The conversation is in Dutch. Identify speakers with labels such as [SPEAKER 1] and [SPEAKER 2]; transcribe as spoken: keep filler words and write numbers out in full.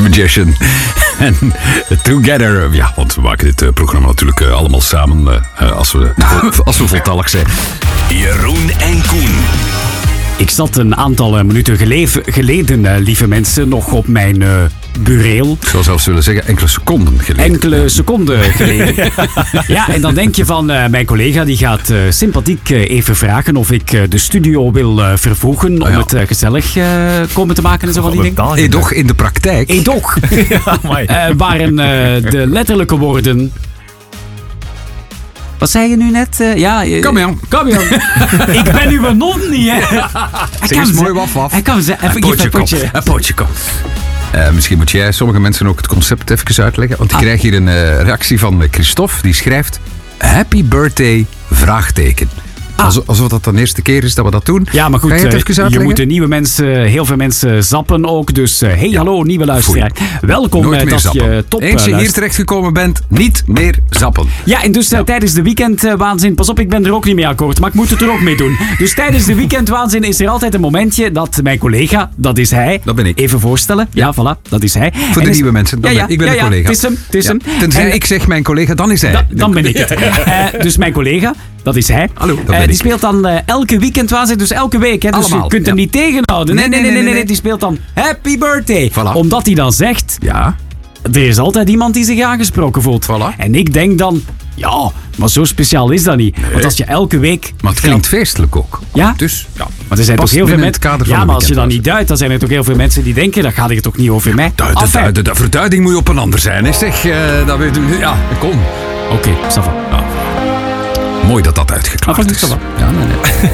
[SPEAKER 1] Magician. En Together. Ja, want we maken dit uh, programma natuurlijk uh, allemaal samen. Uh, als, we, als we voltallig zijn.
[SPEAKER 2] Jeroen en Koen.
[SPEAKER 3] Ik zat een aantal minuten geleven, geleden, lieve mensen, nog op mijn uh, bureel.
[SPEAKER 1] Ik zou zelfs willen zeggen enkele seconden geleden.
[SPEAKER 3] Enkele seconden geleden. Ja, en dan denk je van, uh, mijn collega die gaat uh, sympathiek uh, even vragen of ik uh, de studio wil uh, vervoegen oh, ja. om het uh, gezellig uh, komen te maken en zo van die dingen.
[SPEAKER 1] Edoch in de praktijk.
[SPEAKER 3] Edoch. Ja, uh, waren uh, de letterlijke woorden... Wat zei je nu net? Uh, ja, uh,
[SPEAKER 1] kom jong.
[SPEAKER 3] Kom jong. Ik ben uw non niet, hè.
[SPEAKER 1] Zeg eens mooi waf waf.
[SPEAKER 3] Hij kan ze even
[SPEAKER 1] een potje kop. Een potje kop. Uh, misschien moet jij sommige mensen ook het concept even uitleggen. Want ik ah. krijg hier een uh, reactie van Christophe. Die schrijft... Happy birthday, vraagteken. Ah. Alsof, alsof dat de eerste keer is dat we dat doen.
[SPEAKER 3] Ja, maar goed, je, je moet nieuwe mensen, heel veel mensen zappen ook. Dus uh, hey, ja. hallo, nieuwe luisteraar. Welkom
[SPEAKER 1] Nooit meer
[SPEAKER 3] dat
[SPEAKER 1] zappen.
[SPEAKER 3] je top
[SPEAKER 1] Eens je hier terechtgekomen bent, niet meer zappen.
[SPEAKER 3] Ja, en dus uh, ja. tijdens de weekendwaanzin, pas op, ik ben er ook niet mee akkoord, maar ik moet het er ook mee doen. Dus tijdens de weekendwaanzin is er altijd een momentje dat mijn collega, dat is hij.
[SPEAKER 1] Dat ben ik.
[SPEAKER 3] Even voorstellen. Ja, ja voilà, dat is hij.
[SPEAKER 1] Voor de
[SPEAKER 3] en
[SPEAKER 1] nieuwe
[SPEAKER 3] is,
[SPEAKER 1] mensen, dan
[SPEAKER 3] ja, ja,
[SPEAKER 1] ben, ik ben
[SPEAKER 3] ja,
[SPEAKER 1] de
[SPEAKER 3] ja,
[SPEAKER 1] collega.
[SPEAKER 3] Het is hem, het is
[SPEAKER 1] ja.
[SPEAKER 3] hem.
[SPEAKER 1] Tenzij
[SPEAKER 3] en,
[SPEAKER 1] ik zeg mijn collega, dan is hij.
[SPEAKER 3] Da, dan ben ik het. uh, dus mijn collega, dat is hij.
[SPEAKER 1] Hallo, dat ben
[SPEAKER 3] uh,
[SPEAKER 1] ik.
[SPEAKER 3] Die speelt dan uh, elke weekendwaanzin, dus elke week. Hè, dus
[SPEAKER 1] Allemaal,
[SPEAKER 3] je kunt
[SPEAKER 1] ja.
[SPEAKER 3] hem niet tegenhouden. Nee nee nee, nee, nee, nee, nee. Die speelt dan Happy Birthday.
[SPEAKER 1] Voilà.
[SPEAKER 3] Omdat hij dan zegt...
[SPEAKER 1] Ja.
[SPEAKER 3] Er is altijd iemand die zich aangesproken voelt.
[SPEAKER 1] Voilà.
[SPEAKER 3] En ik denk dan... Ja, maar zo speciaal is dat niet. Nee. Want als je elke week...
[SPEAKER 1] Maar het klinkt feestelijk ook.
[SPEAKER 3] Ja?
[SPEAKER 1] Dus, ja.
[SPEAKER 3] Maar er zijn toch heel veel mensen... Ja, maar als je dan niet
[SPEAKER 1] doet,
[SPEAKER 3] duidt, dan zijn er toch heel veel mensen die denken... Dat gaat er toch niet over mij?
[SPEAKER 1] De, de, de, de, de verduiding moet je op een ander zijn. Hè? Zeg, uh, dat weet u... Ja, kom.
[SPEAKER 3] Oké, okay, ça va.
[SPEAKER 1] Ja. Mooi dat dat uitgeklaard
[SPEAKER 3] ah,
[SPEAKER 1] is.
[SPEAKER 3] Ça va.
[SPEAKER 1] Ja, nee, nee.